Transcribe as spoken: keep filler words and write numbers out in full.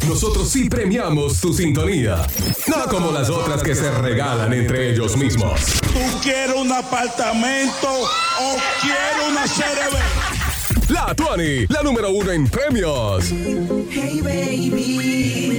nosotros sí premiamos tu sintonía. No como las otras que se regalan entre ellos mismos. ¿Tú quieres un apartamento o quieres una C R B? La Tuani, la número uno en premios. Hey baby.